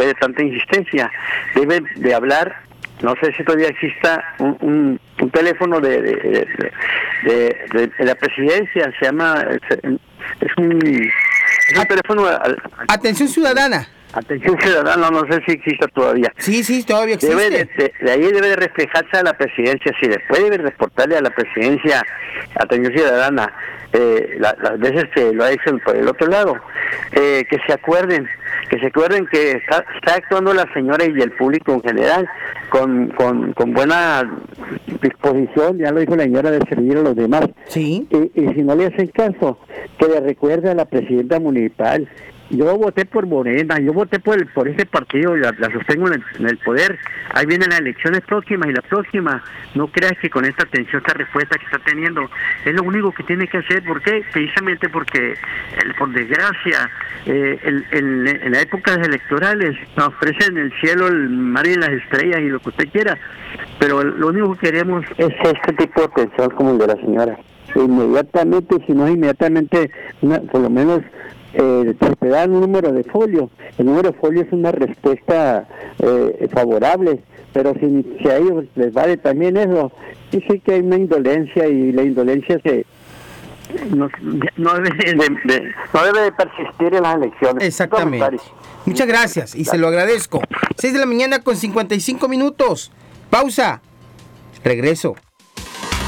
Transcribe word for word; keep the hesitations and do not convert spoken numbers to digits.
de tanta insistencia. Debe de hablar, no sé si todavía exista un, un, un teléfono de de, de, de, de, de la presidencia, se llama, es, es un, es un teléfono... Al, Atención Ciudadana. Atención Ciudadana, no sé si existe todavía. Sí, sí, todavía existe. Debe de, de, de ahí debe de reflejarse a la presidencia, si después debe reportarle a la presidencia Atención Ciudadana, eh, la, las veces que lo ha hecho por el otro lado, eh, que se acuerden, que se acuerden que está, está actuando la señora y el público en general con, con, con buena disposición, ya lo dijo la señora, de servir a los demás. Sí. Y, y si no le hacen caso, que le recuerde a la presidenta municipal. Yo voté por Morena, yo voté por el, por ese partido, la, la sostengo en el, en el poder. Ahí vienen las elecciones próximas y la próxima. No creas que con esta atención, esta respuesta que está teniendo, es lo único que tiene que hacer. ¿Por qué? Precisamente porque, el, por desgracia, eh, el, el, en las épocas electorales nos ofrecen el cielo, el mar y las estrellas y lo que usted quiera. Pero lo único que queremos es este tipo de atención como el de la señora. Inmediatamente, si no inmediatamente, una, por lo menos... Eh, te dan un número de folio. El número de folio es una respuesta eh, favorable, pero si, si a ellos les vale también eso, dice que hay una indolencia y la indolencia se no, no, debe, de, de, no debe de persistir en las elecciones. Exactamente. Muchas gracias y se lo agradezco. seis de la mañana con cincuenta y cinco minutos. Pausa. Regreso.